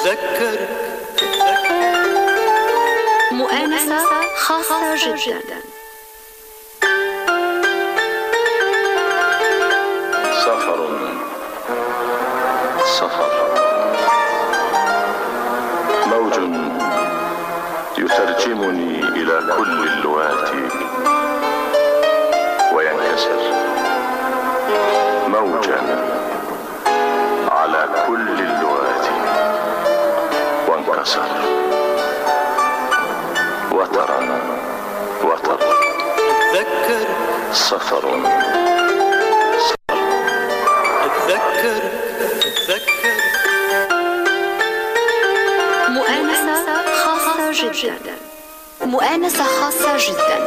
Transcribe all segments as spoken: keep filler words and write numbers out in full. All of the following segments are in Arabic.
تذكر مؤانسة خاصة جدا. سفر سفر موج يترجمني إلى كل اللغات وينكسر موجا على كل اللغات وانكسر وترا وتر تذكر سفر تذكر تذكر مؤانسة خاصة جدا. مؤانسة خاصة جدا.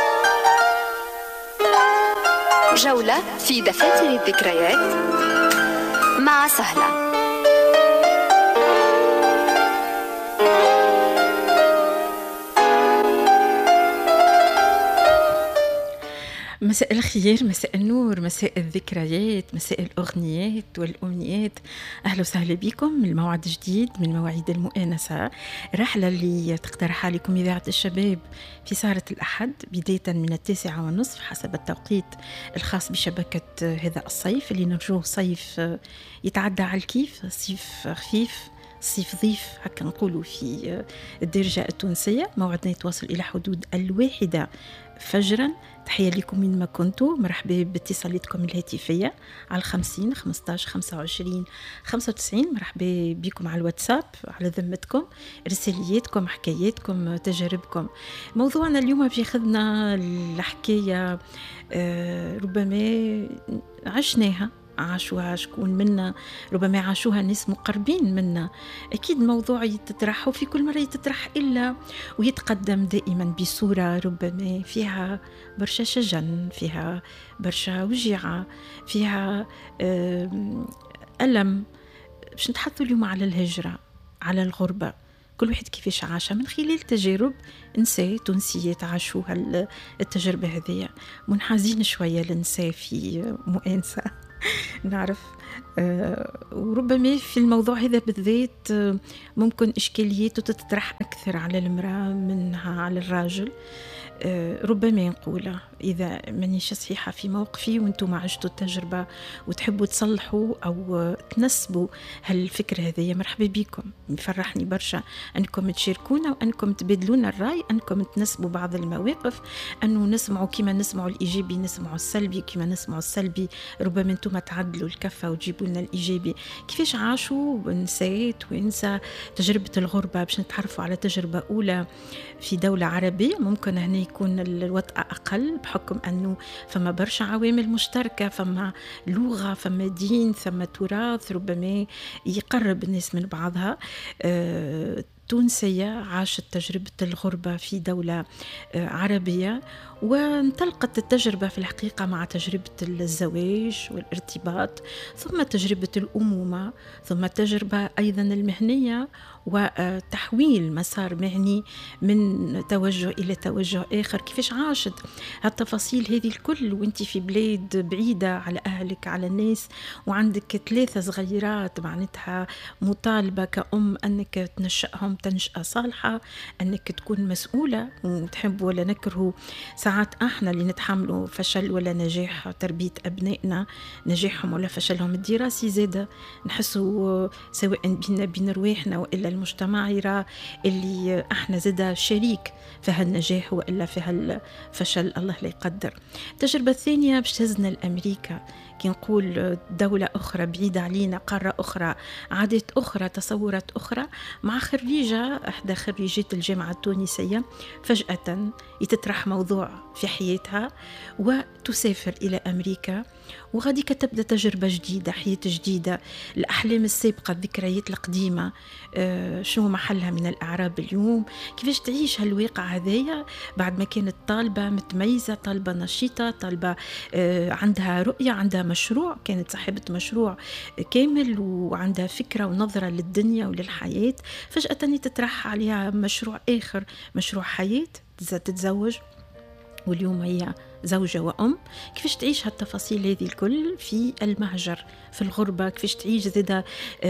جولة في دفاتر الذكريات مع سهلة. مساء الخير، مساء النور، مساء الذكريات، مساء الأغنيات والأمنيات. أهلا وسهلا بكم من موعد جديد من مواعيد المؤانسة، رحلة اللي تقترحها لكم إذاعة الشباب في سهرة الأحد بداية من التاسعة ونصف حسب التوقيت الخاص بشبكة هذا الصيف اللي نرجوه صيف يتعدى على الكيف، صيف خفيف، صيف ضيف هكا نقولوا في الدرجة التونسية. موعدنا يتواصل إلى حدود الواحدة فجرا. تحية لكم من ما كنتوا، مرحبا باتصالاتكم الهاتفية على الخمسين خمسطاش خمسة وعشرين خمسة وتسعين. مرحبا بكم على الواتساب على ذمتكم، رسالياتكم، حكاياتكم، تجاربكم. موضوعنا اليوم بياخذنا الحكاية آه ربما عشناها، عاشوها شكون منا، ربما عاشوها ناس مقربين منا. أكيد موضوع يتطرح وفي كل مرة يتطرح إلا ويتقدم دائما بصورة ربما فيها برشا شجن، فيها برشا وجيعة، فيها ألم. باش نتحدثوا اليوم على الهجرة، على الغربة، كل واحد كيفاش عاشها من خلال تجارب نساء تونسيات عاشوها التجربة هذه. منحازين شوية للنساء في مؤانسة نعرف آه، وربما في الموضوع هذا بالذات آه، ممكن إشكالياته تتطرح أكثر على المرأة منها على الراجل. آه، ربما نقول إذا مانيش صحيحة في موقفي وانتم عشتوا التجربة وتحبوا تصلحوا أو تنسبوا هالفكرة هذه، مرحبا بكم. يفرحني برشا أنكم تشاركونا وأنكم تبادلونا الرأي، أنكم تنسبوا بعض المواقف، أنه نسمعوا كما نسمعوا الإيجابي نسمعوا السلبي، كما نسمعوا السلبي ربما انتم تعدلوا الكفة وتجيبوا لنا الإيجابي. كيفاش عاشوا نسات وإنسى تجربة الغربة، باش نتعرفوا على تجربة أولى في دولة عربية. ممكن هنا يكون الوطأ أقل بحكم أنه فما برشا عوامل مشتركة، فما لغة، فما دين، ثم تراث ربما يقرب الناس من بعضها. أه تونسية عاشت تجربة الغربة في دولة عربية، وانطلقت التجربة في الحقيقة مع تجربة الزواج والارتباط، ثم تجربة الأمومة، ثم التجربة أيضا المهنية، وتحويل مسار مهني من توجه إلى توجه آخر. كيفاش عاشت هالتفاصيل هذه الكل وانت في بلاد بعيدة على أهلك على الناس، وعندك ثلاثة صغيرات، معناتها مطالبة كأم أنك تنشأهم تنشأة صالحة، أنك تكون مسؤولة وتحب ولا نكره. ساعات احنا اللي نتحملوا فشل ولا نجاح تربية أبنائنا، نجاحهم ولا فشلهم الدراسي، زادة نحسوا سواء بينا بين رواحنا وإلا المجتمع يرى اللي احنا زادة شريك في هالنجاح وإلا في هالفشل، الله لا يقدر. التجربة الثانية باش تهزنا لأمريكا، كي نقول دولة أخرى بعيدة علينا، قارة أخرى، عادات أخرى، تصورات أخرى، مع خريجة إحدى خريجات الجامعة التونسية فجأة يتطرح موضوع في حياتها وتسافر إلى أمريكا، وغادي تبدأ تجربة جديدة، حياة جديدة. الأحلام السابقة، الذكريات القديمة آه، شنو محلها من الأعراب اليوم؟ كيفاش تعيش هالواقع هذايا بعد ما كانت طالبة متميزة، طالبة نشيطة، طالبة آه، عندها رؤية، عندها مشروع، كانت صاحبة مشروع كامل وعندها فكرة ونظرة للدنيا وللحياة. فجأة تطرح عليها مشروع آخر، مشروع حياة، تتزوج، واليوم هي زوجة وأم، كيفاش تعيش هالتفاصيل هذه الكل في المهجر في الغربة، كيفاش تعيش زادة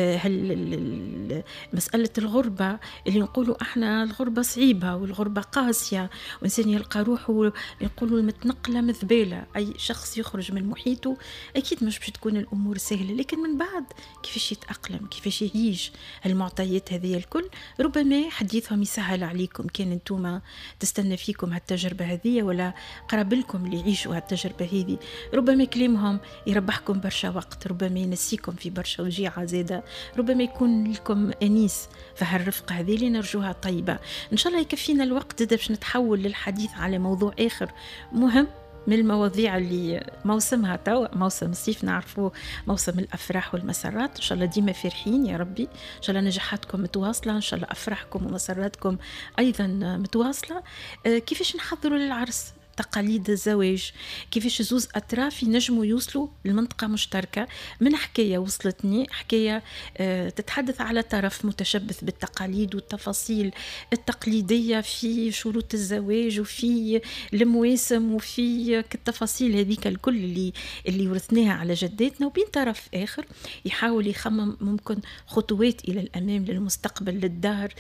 مسألة الغربة اللي نقولوا احنا الغربة صعيبة والغربة قاسية، وإنسان يلقى روحه يقولوا متنقلة مذبالة. أي شخص يخرج من محيطه أكيد مش باش تكون الأمور سهلة، لكن من بعد كيفاش يتأقلم، كيفاش يعيش المعطيات هذه الكل، ربما حديثهم يسهل عليكم كان انتوما تستنى فيكم هالتجربة هذه ولا قرب لكم اللي يعيشوا هالتجربة هذه، ربما كلامهم يربحكم برشا وقت، ربما ينسيكم في برشا وجيعة زادة، ربما يكون لكم أنيس فهالرفقة هذه اللي نرجوها طيبة. إن شاء الله يكفينا الوقت زادة باش نتحول للحديث على موضوع آخر مهم من المواضيع اللي موسمها توا موسم الصيف، نعرفوا موسم الأفراح والمسرات. إن شاء الله ديما فرحين يا ربي، إن شاء الله نجاحاتكم متواصلة، إن شاء الله أفراحكم ومسراتكم أيضا متواصلة. آه كيفاش نحضروا للعرس، تقاليد الزواج، كيفاش زوز أطراف ينجموا يوصلوا لمنطقة مشتركة. من حكاية وصلتني حكاية أه تتحدث على طرف متشبث بالتقاليد والتفاصيل التقليدية في شروط الزواج وفي المواسم وفي التفاصيل هذيك الكل اللي اللي ورثناها على جداتنا، وبين طرف آخر يحاول يخمم ممكن خطوات إلى الأمام للمستقبل، للدار،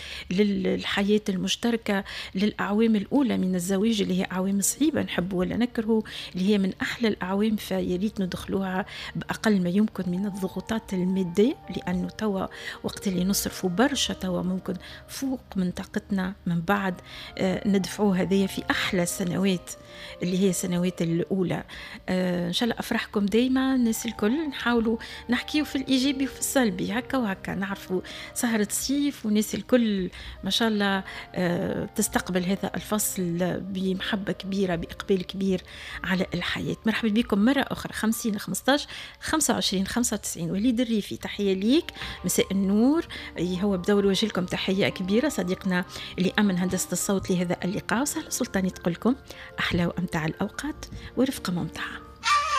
للحياة المشتركة، للأعوام الأولى من الزواج اللي هي أعوام صعيبة نحب ولا نكره، اللي هي من أحلى الأعوام، فياريت ندخلوها بأقل ما يمكن من الضغوطات المادية، لأنه توا وقت اللي نصرفوا برشا توا ممكن فوق من طاقتنا، من بعد آه ندفعوا هذه في أحلى السنوات اللي هي سنوات الأولى. آه إن شاء الله أفرحكم دايما الناس الكل، نحاولوا نحكيوا في الإيجابي وفي السلبي هكا وهكا، نعرفوا سهرة صيف وناس الكل ما شاء الله آه تستقبل هذا الفصل بمحبة كبيرة بإقبال كبير على الحياة. مرحبا بكم مرة أخرى. خمسين خمستاش خمسة وعشرين خمسة وتسعين وليد الريفي، تحية ليك، مساء النور. هو بدور وجه لكم تحية كبيرة صديقنا اللي أمن هندسة الصوت لهذا اللقاء، وسهل سلطاني تقول لكم أحلى وأمتع الأوقات ورفقة ممتعة.